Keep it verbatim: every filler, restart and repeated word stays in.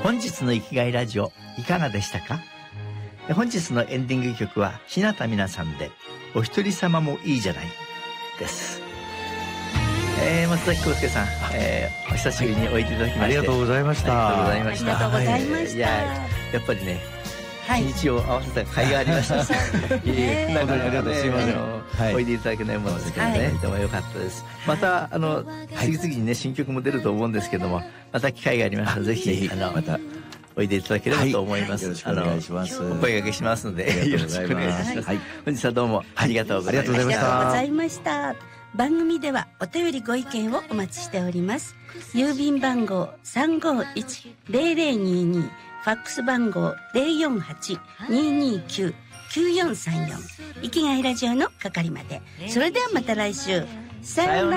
本日の生きがいラジオいかがでしたか？本日のエンディング曲は日向みなさんでお一人様もいいじゃないです。えー、松崎康介さん、えー、お久しぶりにおいでいただきまして、はい、 ありがとうございました。 ありがとうございました。 ありがとうございました。 いや、やっぱりね、 はい、 日にちを合わせた甲斐がありました。いえいえ、 本当にありがとう、すいません、 はい、おいでいただけないものですけどね、はい、でもよかったです。またあの、次々にね新曲も出ると思うんですけども、また機会がありましたらぜひあのまたおいでいただければと思います。 はい、よろしくお願いします。 お声掛けしますのでよろしくお願いします。はい、本日はどうもありがとうございました。 ありがとうございました。番組ではお便りご意見をお待ちしております。郵便番号 さんごいちゼロゼロにに、ファックス番号 ゼロよんはち ににきゅう きゅうよんさんよん、生きがいラジオの係まで。それではまた来週。さようなら。